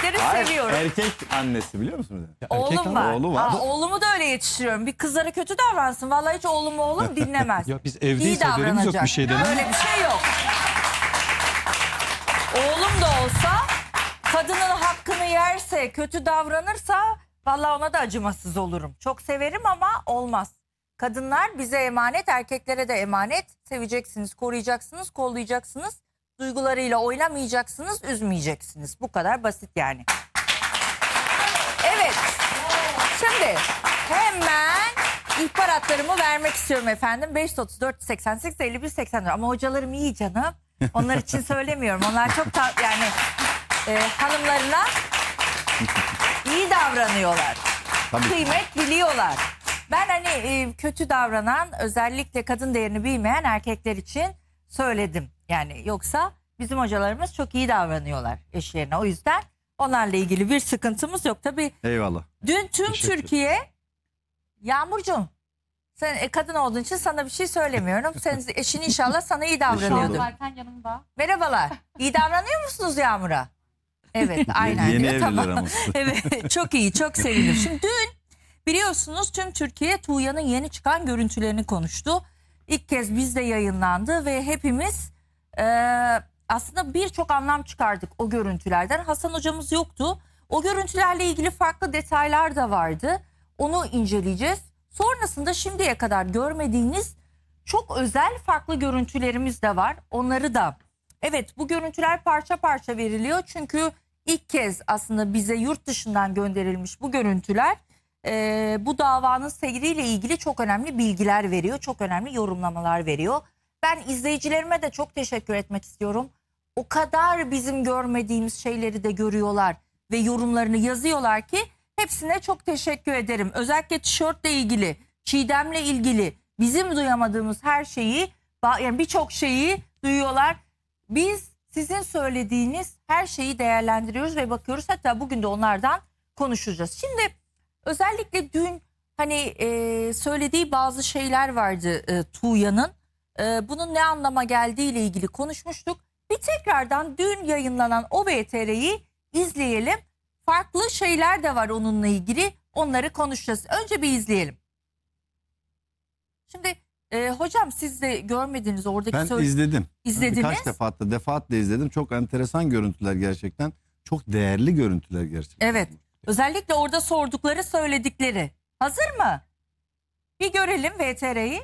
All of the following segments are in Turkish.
erkekleri seviyorum. Erkek annesi biliyor musun? Oğlum var. Oğlu var. Oğlumu da öyle yetiştiriyorum. Bir kızlara kötü davransın. Vallahi hiç oğlum dinlemez. Ya biz evdeyiz, İyi haberimiz yok davranacak. bir şeyden. Öyle bir şey yok. Oğlum da olsa kadının hakkını yerse, kötü davranırsa vallahi ona da acımasız olurum. Çok severim ama olmaz. Kadınlar bize emanet, erkeklere de emanet. Seveceksiniz, koruyacaksınız, kollayacaksınız. Duygularıyla oynamayacaksınız, üzmeyeceksiniz. Bu kadar basit yani. Evet. Şimdi hemen ihbaratlarımı vermek istiyorum efendim. 534 88 51 84. Ama hocalarım iyi canım. Onlar için söylemiyorum. Onlar çok yani hanımlarına iyi davranıyorlar. Tabii. Kıymet biliyorlar. Ben hani kötü davranan, özellikle kadın değerini bilmeyen erkekler için söyledim. Yani yoksa bizim hocalarımız çok iyi davranıyorlar eşlerine. O yüzden onlarla ilgili bir sıkıntımız yok. Tabii Eyvallah. dün tüm Türkiye, Yağmurcuğum sen kadın olduğun için sana bir şey söylemiyorum. Sen eşin inşallah sana iyi davranıyordur. Zaten yanımda. Merhabalar. İyi davranıyor musunuz Yağmur'a? Evet, aynen. Yeni diyor. evliler Tamam. ama. Evet, çok iyi, çok sevindim. Şimdi dün biliyorsunuz tüm Türkiye Tuğya'nın yeni çıkan görüntülerini konuştu. İlk kez bizde yayınlandı ve hepimiz aslında birçok anlam çıkardık o görüntülerden. Hasan hocamız yoktu. O görüntülerle ilgili farklı detaylar da vardı. Onu inceleyeceğiz. Sonrasında şimdiye kadar görmediğiniz çok özel farklı görüntülerimiz de var. Onları da, evet, bu görüntüler parça parça veriliyor. Çünkü ilk kez aslında bize yurt dışından gönderilmiş bu görüntüler bu davanın seyriyle ilgili çok önemli bilgiler veriyor. Çok önemli yorumlamalar veriyor. Ben izleyicilerime de çok teşekkür etmek istiyorum. O kadar bizim görmediğimiz şeyleri de görüyorlar ve yorumlarını yazıyorlar ki hepsine çok teşekkür ederim. Özellikle tişörtle ilgili, Çiğdem'le ilgili bizim duyamadığımız her şeyi, yani birçok şeyi duyuyorlar. Biz sizin söylediğiniz her şeyi değerlendiriyoruz ve bakıyoruz. Hatta bugün de onlardan konuşacağız. Şimdi özellikle dün hani söylediği bazı şeyler vardı Tuğya'nın. Bunun ne anlama geldiği ile ilgili konuşmuştuk. Bir tekrardan dün yayınlanan o VTR'yi izleyelim. Farklı şeyler de var onunla ilgili. Onları konuşacağız. Önce bir izleyelim. Şimdi hocam siz de görmediniz oradaki Ben izledim. İzlediniz. Birkaç defaatle izledim. Çok enteresan görüntüler gerçekten. Çok değerli görüntüler gerçekten. Evet. Özellikle orada sordukları, söyledikleri. Hazır mı? Bir görelim VTR'yi.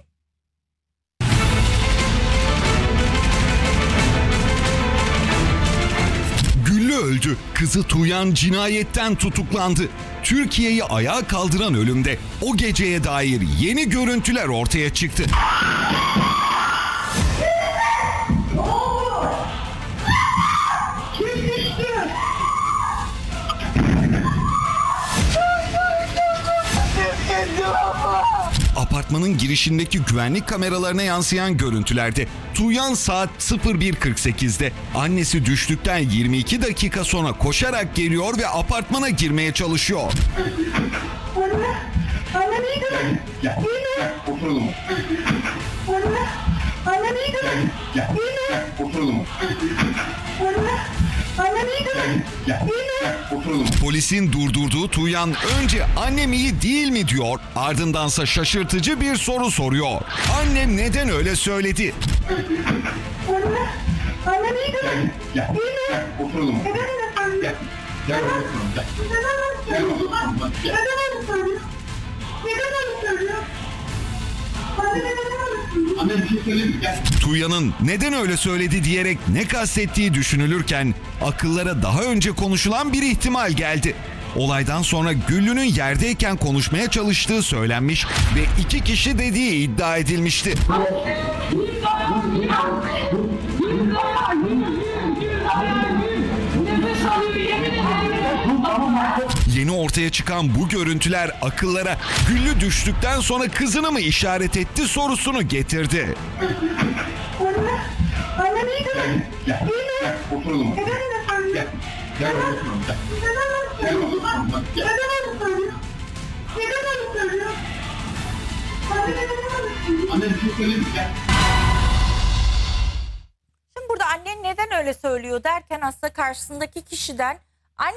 Güllü öldü. Kızı Tuğyan cinayetten tutuklandı. Türkiye'yi ayağa kaldıran ölümde o geceye dair yeni görüntüler ortaya çıktı. Apartmanın girişindeki güvenlik kameralarına yansıyan görüntülerde Tuğyan saat 01.48'de annesi düştükten 22 dakika sonra koşarak geliyor ve apartmana girmeye çalışıyor. Anne neydi? Gel. Oturalım. Anne neydi? Gel. Oturalım. Anne neydi? Gel. Oturalım. Polisin durdurduğu Tuğyan önce annem iyi değil mi diyor, ardındansa şaşırtıcı bir soru soruyor. Annem neden öyle söyledi? Anne neydi? Gel. Oturalım. Gel. Gel oturalım. Gel. Gel oturalım. Gel. Anne bir şey söyleyeyim mi? Gel. Tuğyan'ın neden öyle söyledi diyerek ne kastettiği düşünülürken akıllara daha önce konuşulan bir ihtimal geldi. Olaydan sonra Güllü'nün yerdeyken konuşmaya çalıştığı söylenmiş ve 2 kişi dediği iddia edilmişti. Yeni ortaya çıkan bu görüntüler akıllara Güllü düştükten sonra kızını mı işaret etti sorusunu getirdi. Anne neydi? Gel. Oturalım. Gel. Gel oturalım. Gel. Gel oturalım. Gel. Anne bir şey söyleyeyim mi? Gel. Şimdi burada annen neden öyle söylüyor derken aslında karşısındaki kişiden